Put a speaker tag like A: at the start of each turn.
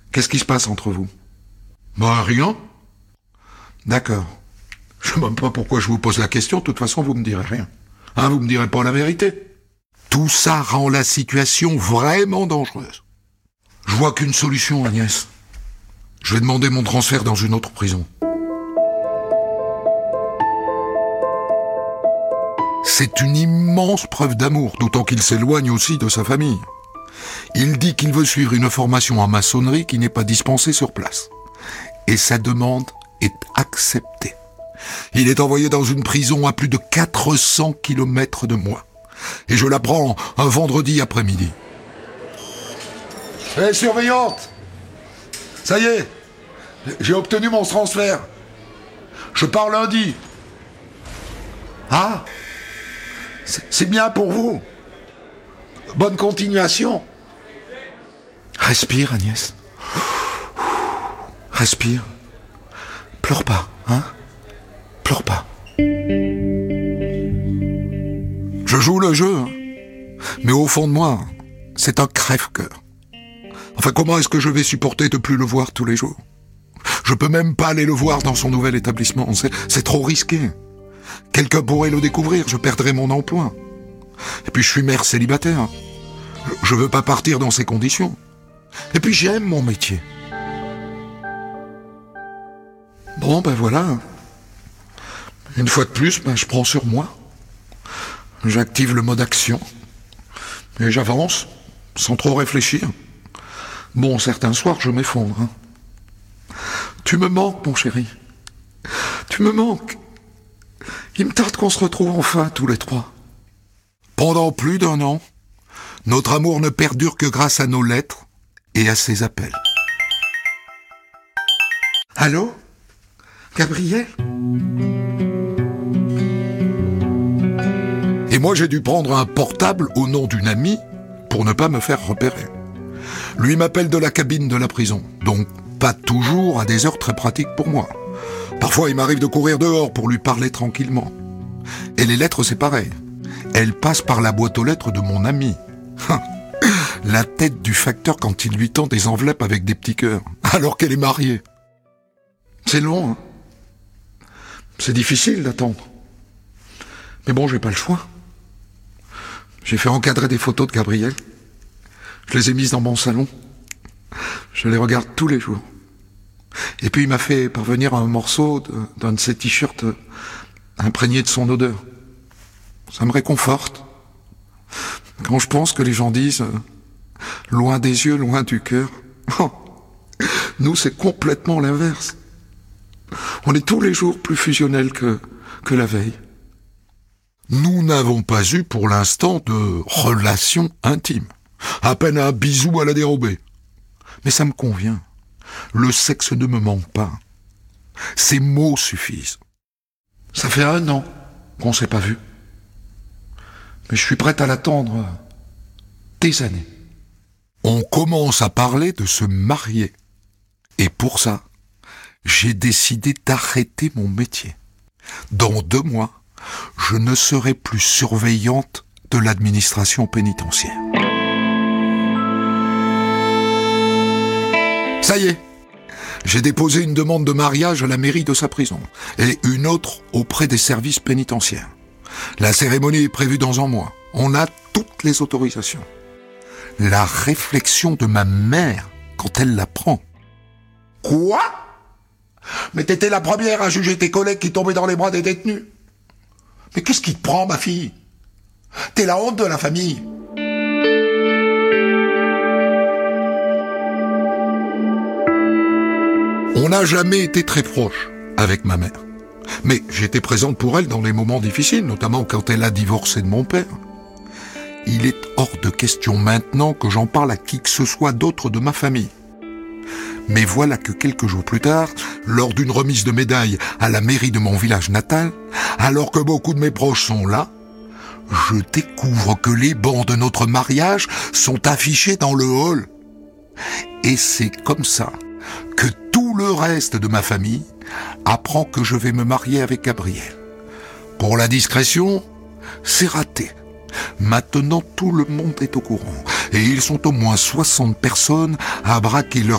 A: Qu'est-ce qui se passe entre vous? Bah, rien. D'accord. Je sais même pas pourquoi je vous pose la question, de toute façon, vous me direz rien. Hein, vous me direz pas la vérité. Tout ça rend la situation vraiment dangereuse. Je vois qu'une solution, Agnès. Je vais demander mon transfert dans une autre prison. C'est une immense preuve d'amour, d'autant qu'il s'éloigne aussi de sa famille. Il dit qu'il veut suivre une formation en maçonnerie qui n'est pas dispensée sur place. Et sa demande est acceptée. Il est envoyé dans une prison à plus de 400 km de moi. Et je l'apprends un vendredi après-midi. Hé, surveillante! Ça y est, j'ai obtenu mon transfert. Je pars lundi. Ah, c'est bien pour vous. Bonne continuation. Respire, Agnès. Respire. Pleure pas, hein? Pleure pas. Je joue le jeu, hein. Mais au fond de moi, c'est un crève-cœur. Enfin, comment est-ce que je vais supporter de plus le voir tous les jours? Je peux même pas aller le voir dans son nouvel établissement. C'est trop risqué. Quelqu'un pourrait le découvrir, je perdrais mon emploi. Et puis je suis mère célibataire. Je veux pas partir dans ces conditions. Et puis j'aime mon métier. Bon, ben voilà. Une fois de plus, je prends sur moi. J'active le mode action. Et j'avance, sans trop réfléchir. Bon, certains soirs, je m'effondre. Hein. Tu me manques, mon chéri. Tu me manques. Il me tarde qu'on se retrouve enfin, tous les trois. Pendant plus d'1 an, notre amour ne perdure que grâce à nos lettres et à ses appels. Allô? Gabriel? Et moi, j'ai dû prendre un portable au nom d'une amie pour ne pas me faire repérer. Lui m'appelle de la cabine de la prison, donc pas toujours à des heures très pratiques pour moi. Parfois, il m'arrive de courir dehors pour lui parler tranquillement. Et les lettres, c'est pareil. Elles passent par la boîte aux lettres de mon ami. La tête du facteur quand il lui tend des enveloppes avec des petits cœurs, alors qu'elle est mariée. C'est long, hein. C'est difficile d'attendre. Mais bon, j'ai pas le choix. J'ai fait encadrer des photos de Gabriel. Je les ai mises dans mon salon. Je les regarde tous les jours. Et puis il m'a fait parvenir un morceau d'un de ses t-shirts imprégné de son odeur. Ça me réconforte. Quand je pense que les gens disent loin des yeux, loin du cœur. Oh, nous, c'est complètement l'inverse. On est tous les jours plus fusionnels que la veille. Nous n'avons pas eu pour l'instant de relation intime. À peine un bisou à la dérobée. Mais ça me convient. Le sexe ne me manque pas. Ces mots suffisent. Ça fait 1 an qu'on s'est pas vu. Mais je suis prête à l'attendre des années. On commence à parler de se marier. Et pour ça, j'ai décidé d'arrêter mon métier. Dans 2 mois, je ne serai plus surveillante de l'administration pénitentiaire. Ça y est, j'ai déposé une demande de mariage à la mairie de sa prison et une autre auprès des services pénitentiaires. La cérémonie est prévue dans 1 mois. On a toutes les autorisations. La réflexion de ma mère quand elle l'apprend. Quoi? Mais t'étais la première à juger tes collègues qui tombaient dans les bras des détenus. Mais qu'est-ce qui te prend, ma fille? T'es la honte de la famille. On n'a jamais été très proches avec ma mère. Mais j'étais présente pour elle dans les moments difficiles, notamment quand elle a divorcé de mon père. Il est hors de question maintenant que j'en parle à qui que ce soit d'autre de ma famille. Mais voilà que quelques jours plus tard, lors d'une remise de médailles à la mairie de mon village natal, alors que beaucoup de mes proches sont là, je découvre que les bancs de notre mariage sont affichés dans le hall. Et c'est comme ça que tout le reste de ma famille apprend que je vais me marier avec Gabriel. Pour la discrétion, c'est raté. Maintenant, tout le monde est au courant. Et ils sont au moins 60 personnes à braquer leur